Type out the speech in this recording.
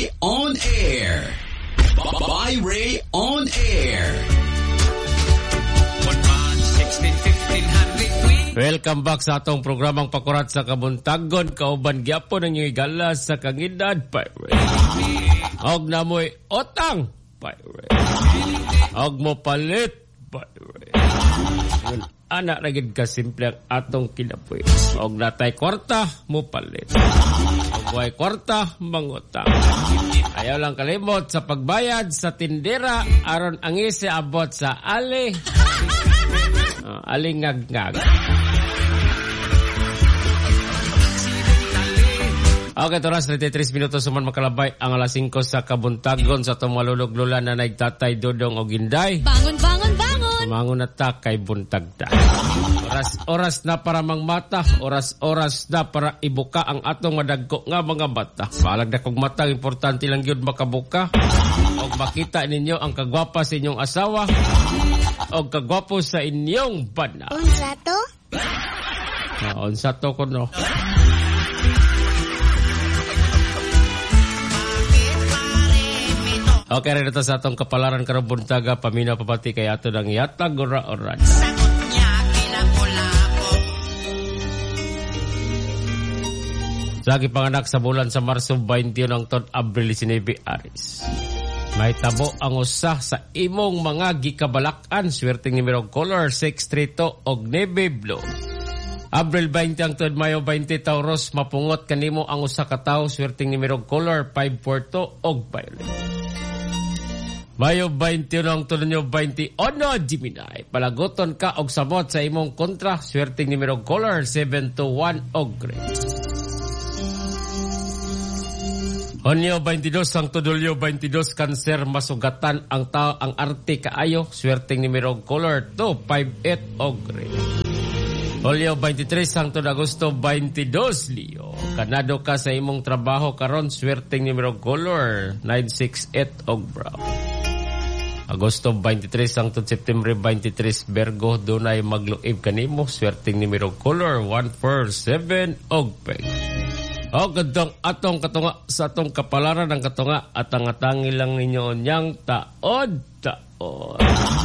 Ray on Air. By Ray on Air. Welcome back sa atong programang Pakurat sa Kabuntagon. Kauban gyapon ang inyong igala sa kangidad, Pirate. Og namoy otang, Pirate. Og mo palit, Pirate. Anak na gid ka simple ang atong kinapoy. Og natay kwarta, mo palit. Og way kwarta, mangutang. Ayaw lang kalimot sa pagbayad sa tindera aron ang isi abot sa alingag-ngag. Okay, toras 33 minutos suman makalabay ang alas 5 sa Kabuntagon sa itong malulog-lulan na nagtatay Dodong o Ginday. Bangon, bangon, bangon! Mangon na ta kay buntagda. Oras na para mangmata, oras na para ibuka ang atong madagko nga mga mata. Palag na kong mata, importante lang yun makabuka. O makita ninyo ang kagwapa sa inyong asawa o kagwapo sa inyong bana. Unsa to? Unsa to ko no. Okay, rin ito sa atong kapalaran karong buntaga, paminaw papati kay ato ng yatag ora-oran. Sa gipanganak sa bulan sa Marso 21 ang taon Abril 19 Aris. May tabo ang usa sa imong mga gikabalakan, swerteng numero color 632 og navy blue. Abril 20 ang taon Mayo 20 Taurus, mapungot kanimo ang usa ka tawo, swerteng numero color 542 og violet. Mayo 21 ang taon nyo 20 Gemini, palagoton ka og samot sa imong kontra, swerteng numero color 721 og gray. Hunyo 22 ang Tudulyo 22 Cancer, masugatan ang tao ang arte kaayo, swerteng numero color 258 og gray. Hulyo 23 ang Agosto 22 Leo, kanado ka sa imong trabaho karon, swerteng numero color 968 og brown. Agosto 23 ang September 23 Virgo, dunay magluib kanimo, swerteng numero color 147 og pink. O gadong atong katunga sa atong kapalaran ang katunga at ang atangi lang ninyo niyang taod.